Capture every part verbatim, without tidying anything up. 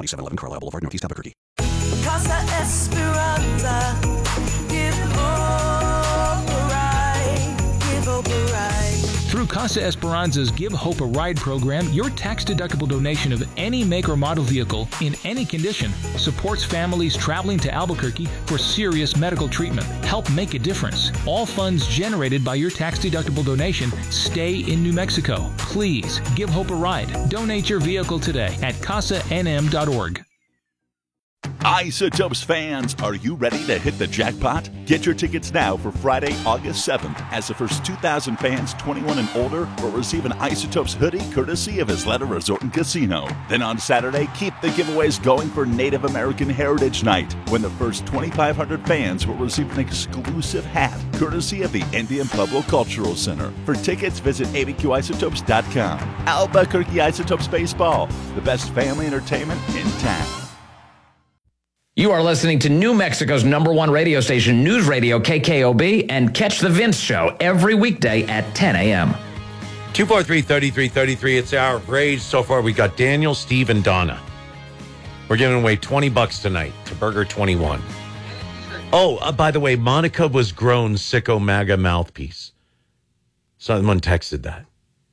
seven eleven Carlisle Boulevard, Northeast Albuquerque. Casa Esperanza, give hope a ride, give hope a ride. Through Casa Esperanza's Give Hope a Ride program, your tax-deductible donation of any make or model vehicle in any condition supports families traveling to Albuquerque for serious medical treatment. Help make a difference. All funds generated by your tax-deductible donation stay in New Mexico. Please give Hope a ride. Donate your vehicle today at casa n m dot org. Isotopes fans, are you ready to hit the jackpot? Get your tickets now for Friday, August seventh, as the first two thousand fans twenty-one and older will receive an Isotopes hoodie courtesy of Isleta Resort and Casino. Then on Saturday, keep the giveaways going for Native American Heritage Night, when the first twenty-five hundred fans will receive an exclusive hat courtesy of the Indian Pueblo Cultural Center. For tickets, visit a b q isotopes dot com. Albuquerque Isotopes Baseball, the best family entertainment in town. You are listening to New Mexico's number one radio station, News Radio K K O B, and catch The Vince Show every weekday at ten a.m. two four three, three three three three. It's our grades. So far, we got Daniel, Steve, and Donna. We're giving away twenty bucks tonight to Burger twenty-one. Oh, uh, by the way, Monica was grown sicko MAGA mouthpiece. Someone texted that.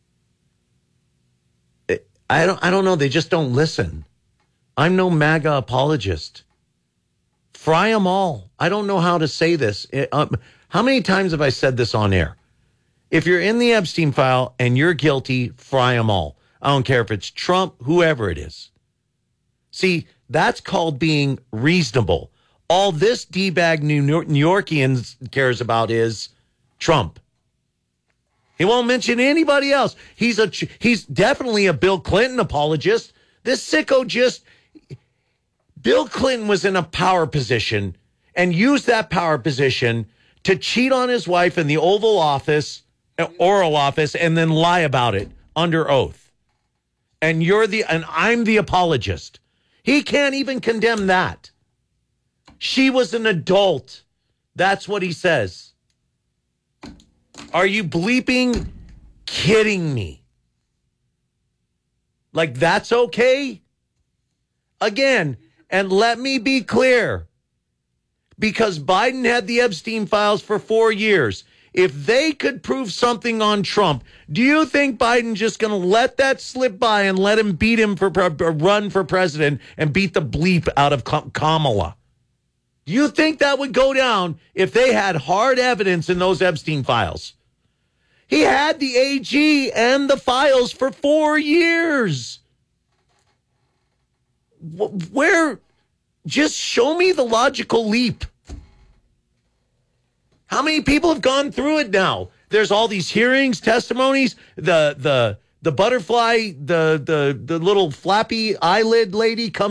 It, I don't. I don't know. They just don't listen. I'm no MAGA apologist. Fry them all. I don't know how to say this. It, um, how many times have I said this on air? If you're in the Epstein file and you're guilty, fry them all. I don't care if it's Trump, whoever it is. See, that's called being reasonable. All this D-bag New, York- New Yorkians cares about is Trump. He won't mention anybody else. He's a he's definitely a Bill Clinton apologist. This sicko just... Bill Clinton was in a power position and used that power position to cheat on his wife in the Oval Office, Oral Office, and then lie about it under oath. And you're the, and I'm the apologist. He can't even condemn that. She was an adult. That's what he says. Are you bleeping kidding me? Like, that's okay? Again, and let me be clear, because Biden had the Epstein files for four years. If they could prove something on Trump, do you think Biden's just going to let that slip by and let him beat him for run for president and beat the bleep out of Kamala? Do you think that would go down if they had hard evidence in those Epstein files? He had the A G and the files for four years. Where, just show me the logical leap. How many people have gone through it now? There's all these hearings, testimonies, the the the butterfly, the the the little flappy eyelid lady comes